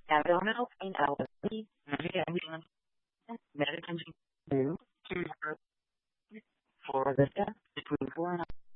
Abdominal pain, LLC, Medicaid ambulance, medication, 2 for the step between 4 and